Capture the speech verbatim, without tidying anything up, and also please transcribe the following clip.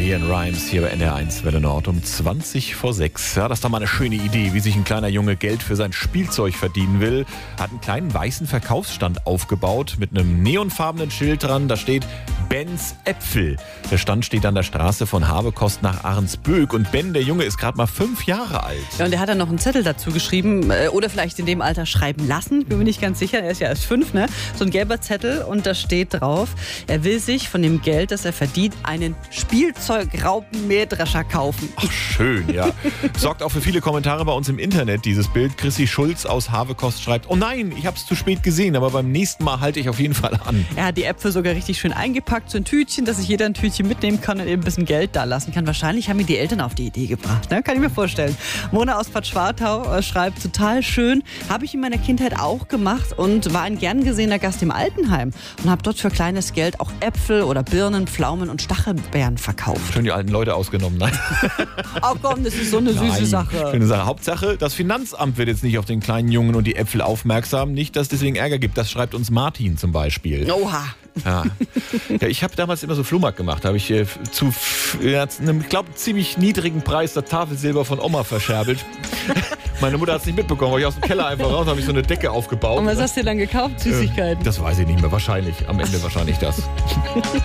Leanne Rimes hier bei N R eins Welle Nord um zwanzig vor sechs. Ja, das ist doch mal eine schöne Idee, wie sich ein kleiner Junge Geld für sein Spielzeug verdienen will. Hat einen kleinen weißen Verkaufsstand aufgebaut mit einem neonfarbenen Schild dran. Da steht Bens Äpfel. Der Stand steht an der Straße von Habekost nach Ahrensböck. Und Ben, der Junge, ist gerade mal fünf Jahre alt. Ja, und der hat dann noch einen Zettel dazu geschrieben äh, oder vielleicht in dem Alter schreiben lassen. Bin mir nicht ganz sicher, er ist ja erst fünf, ne? So ein gelber Zettel und da steht drauf, er will sich von dem Geld, das er verdient, einen Spielzeugraupenmähdrescher kaufen. Ach, schön, ja. Sorgt auch für viele Kommentare bei uns im Internet, dieses Bild. Chrissy Schulz aus Habekost schreibt, oh nein, ich habe es zu spät gesehen, aber beim nächsten Mal halte ich auf jeden Fall an. Er hat die Äpfel sogar richtig schön eingepackt, so ein Tütchen, dass sich jeder ein Tütchen mitnehmen kann und eben ein bisschen Geld da lassen kann. Wahrscheinlich haben ihn die Eltern auf die Idee gebracht, ne? Kann ich mir vorstellen. Mona aus Bad Schwartau schreibt, total schön, habe ich in meiner Kindheit auch gemacht und war ein gern gesehener Gast im Altenheim und habe dort für kleines Geld auch Äpfel oder Birnen, Pflaumen und Stachelbeeren verkauft. Schön die alten Leute ausgenommen, nein. Oh komm, das ist so eine Nein, süße Sache. Schöne Sache. Hauptsache, das Finanzamt wird jetzt nicht auf den kleinen Jungen und die Äpfel aufmerksam. Nicht, dass es deswegen Ärger gibt. Das schreibt uns Martin zum Beispiel. Oha. Ja. Ja, ich habe damals immer so Flohmarkt gemacht. Da habe ich äh, zu ja, einem, ich glaube, ziemlich niedrigen Preis das Tafelsilber von Oma verscherbelt. Meine Mutter hat es nicht mitbekommen, weil ich aus dem Keller einfach raus habe ich so eine Decke aufgebaut. Und was hast du dann gekauft? Süßigkeiten? Das weiß ich nicht mehr. Wahrscheinlich. Am Ende wahrscheinlich das.